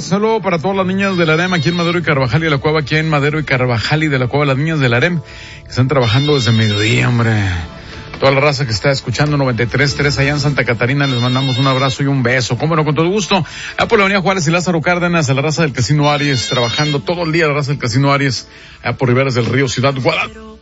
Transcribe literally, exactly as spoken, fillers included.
Saludo para todas las niñas del AREM aquí en Madero y Carvajal y de la Cueva, aquí en Madero y Carvajal y de la Cueva, las niñas del AREM que están trabajando desde mediodía, hombre. Toda la raza que está escuchando noventa y tres punto tres allá en Santa Catarina, les mandamos un abrazo y un beso. Cómo no, con todo gusto. A por la Avenida Juárez y Lázaro Cárdenas, a la raza del Casino Aries, trabajando todo el día la raza del Casino Aries, allá por Riberas del Río, Ciudad Guadalajara.